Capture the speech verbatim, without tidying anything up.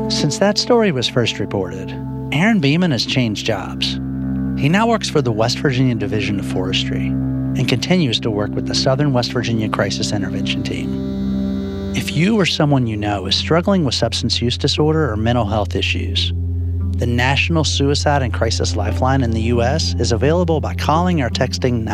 Since that story was first reported, Aaron Beeman has changed jobs. He now works for the West Virginia Division of Forestry and continues to work with the Southern West Virginia Crisis Intervention Team. If you or someone you know is struggling with substance use disorder or mental health issues, the National Suicide and Crisis Lifeline in the U S is available by calling or texting